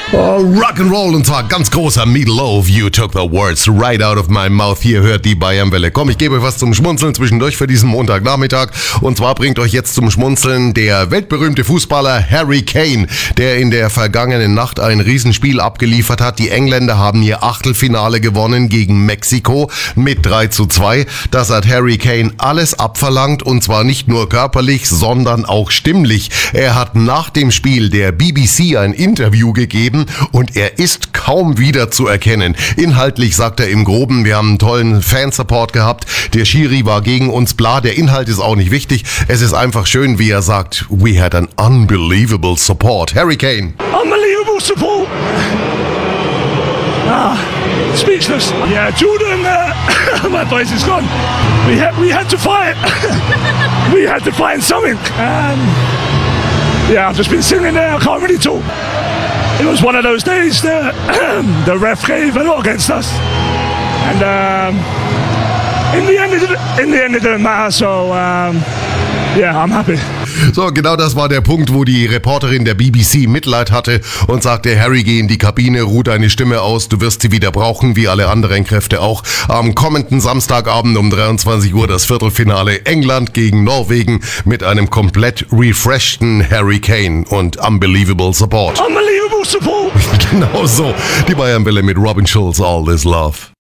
Oh, Rock'n'Roll und zwar ganz großer Meatloaf. You took the words right out of my mouth. Hier hört die Bayernwelle. Komm, ich gebe euch was zum Schmunzeln zwischendurch für diesen Montagnachmittag. Und zwar bringt euch jetzt zum Schmunzeln der weltberühmte Fußballer Harry Kane, der in der vergangenen Nacht ein Riesenspiel abgeliefert hat. Die Engländer haben ihr Achtelfinale gewonnen gegen Mexiko mit 3:2. Das hat Harry Kane alles abverlangt und zwar nicht nur körperlich, sondern auch stimmlich. Er hat nach dem Spiel der BBC ein Interview gegeben und er ist kaum wieder zu erkennen. Inhaltlich sagt er im Groben, wir haben einen tollen Fansupport gehabt, der Schiri war gegen uns, bla, der Inhalt ist auch nicht wichtig. Es ist einfach schön, wie er sagt, we had an unbelievable support. Harry Kane. Unbelievable support. Speechless. Yeah, Jordan, my voice is gone. We had to fight. We had to find something. Yeah, I've just been sitting there, I can't really talk. It was one of those days that the ref gave a lot against us. And in the end it didn't matter, so yeah, I'm happy. So, genau das war der Punkt, wo die Reporterin der BBC Mitleid hatte und sagte, Harry, geh in die Kabine, ruh deine Stimme aus, du wirst sie wieder brauchen, wie alle anderen Kräfte auch. Am kommenden Samstagabend um 23 Uhr das Viertelfinale England gegen Norwegen mit einem komplett refreshten Harry Kane und unbelievable support. Unbelievable support! Genau so, die Bayernwelle mit Robin Schulz, All This Love.